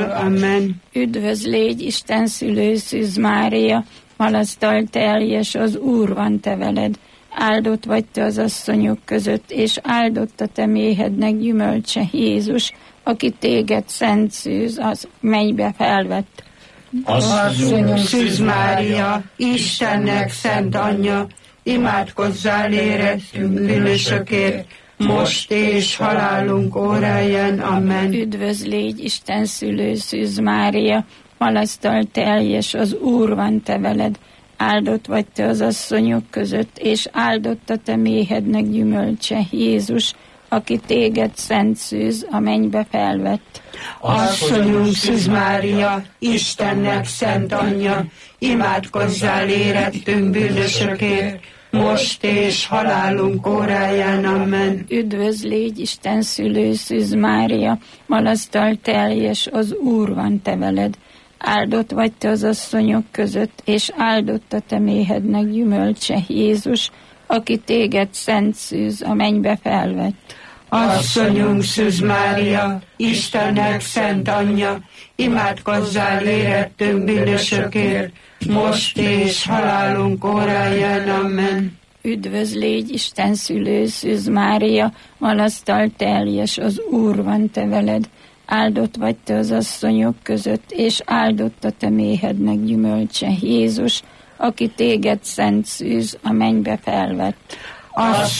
Amen. Üdvözl légy, Isten szülő, Szűz Mária, malasztal teljes, az Úr van te veled. Áldott vagy te az asszonyok között, és áldott a te méhednek gyümölcse, Jézus, aki téged szent szűz, az mennybe felvett. Asszonyunk Szűz Mária, Istennek szent anyja, imádkozzál érettünk bűnösökért, most és halálunk óráján. Amen. Üdvözl légy, Isten szülő, Szűz Mária, malasztal teljes, az Úr van te veled. Áldott vagy te az asszonyok között, és áldott a te méhednek gyümölcse, Jézus, aki téged szent szűz, a mennybe felvett. Asszonyunk Szűz Mária, Istennek szent anyja, imádkozzál érettünk bűnösökért, most és halálunk óráján. Amen. Üdvözl légy, Isten szülő, Szűz Mária, malasztal teljes, az Úr van te veled. Áldott vagy te az asszonyok között, és áldott a te méhednek gyümölcse, Jézus, aki téged szent szűz, a mennybe felvett. Asszonyunk Szűz Mária, Istennek szent anyja, imádkozzál érettünk bűnösökért, most és halálunk óráján. Amen. Üdvözl légy, Isten szülő, Szűz Mária, malasztal teljes, az Úr van te veled. Áldott vagy te az asszonyok között, és áldott a te méhednek gyümölcse, Jézus, aki téged szent szűz, a mennybe felvett.